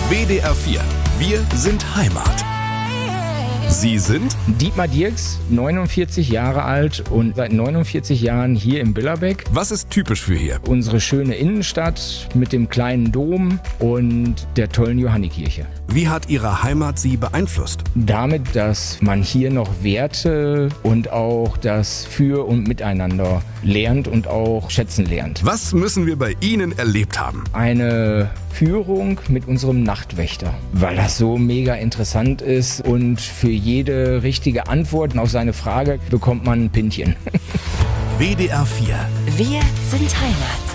WDR 4. Wir sind Heimat. Sie sind Dietmar Dirks, 49 Jahre alt und seit 49 Jahren hier in Billerbeck. Was ist typisch für hier? Unsere schöne Innenstadt mit dem kleinen Dom und der tollen Johannikirche. Wie hat Ihre Heimat Sie beeinflusst? Damit, dass man hier noch Werte und auch das Für und Miteinander lernt und auch schätzen lernt. Was müssen wir bei Ihnen erlebt haben? Eine Führung mit unserem Nachtwächter, weil das so mega interessant ist und für jede richtige Antwort auf seine Frage bekommt man ein Pinchen. WDR 4. Wir sind Heimat.